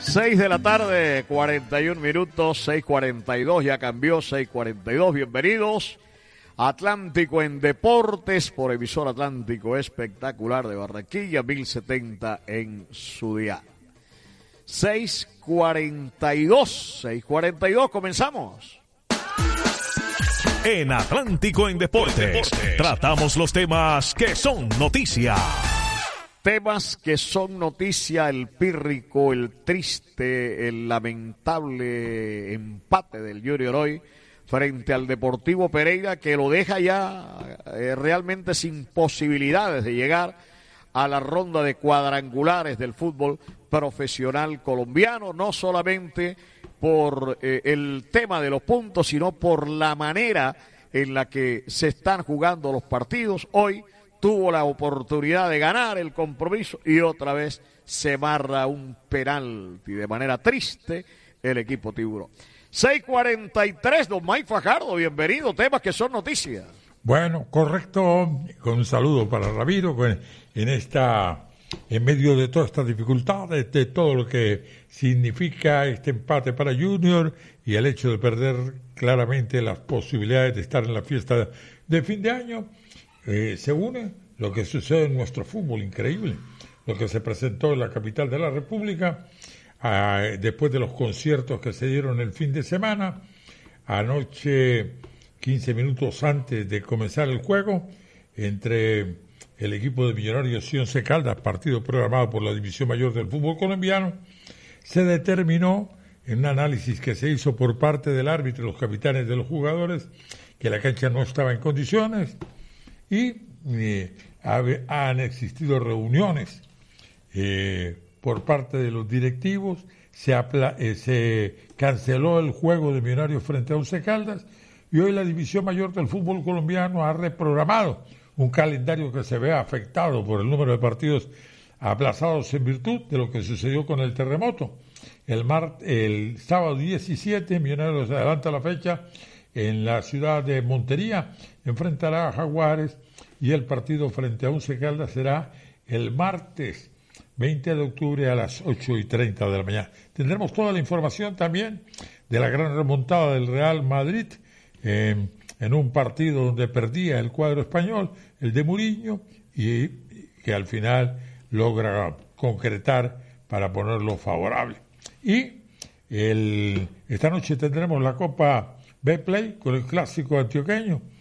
6 de la tarde, 41 minutos, 6:42, ya cambió, 6:42. Bienvenidos a Atlántico en Deportes por emisor Atlántico Espectacular de Barranquilla, 1070 en su día. 6:42, comenzamos. En Atlántico en Deportes, tratamos los temas que son noticia. Temas que son noticia: el pírrico, el triste, el lamentable empate del Junior hoy frente al Deportivo Pereira, que lo deja ya realmente sin posibilidades de llegar a la ronda de cuadrangulares del fútbol profesional colombiano, no solamente por el tema de los puntos, sino por la manera en la que se están jugando los partidos. Hoy tuvo la oportunidad de ganar el compromiso y otra vez se marra un penalti de manera triste el equipo tiburón. 6:43, don Mike Fajardo, bienvenido. Temas que son noticias. Bueno, correcto, con un saludo para Ramiro, en medio de todas estas dificultades, de todo lo que significa este empate para Junior y el hecho de perder claramente las posibilidades de estar en la fiesta de fin de año. Se une lo que sucede en nuestro fútbol, increíble, lo que se presentó en la capital de la República, después de los conciertos que se dieron el fin de semana. Anoche, 15 minutos antes de comenzar el juego, entre el equipo de Millonarios y Once Caldas, partido programado por la División Mayor del Fútbol Colombiano, se determinó, en un análisis que se hizo por parte del árbitro y los capitanes de los jugadores, que la cancha no estaba en condiciones. Y han existido reuniones por parte de los directivos, se canceló el juego de Millonarios frente a Once Caldas y hoy la División Mayor del Fútbol Colombiano ha reprogramado un calendario que se ve afectado por el número de partidos aplazados en virtud de lo que sucedió con el terremoto. El sábado 17, Millonarios adelanta la fecha en la ciudad de Montería, enfrentará a Jaguares y el partido frente a Once Caldas será el martes 20 de octubre a las 8:30 de la mañana. Tendremos toda la información también de la gran remontada del Real Madrid en un partido donde perdía el cuadro español, el de Mourinho, y que al final logra concretar para ponerlo favorable. Y esta noche tendremos la Copa Betplay con el clásico antioqueño,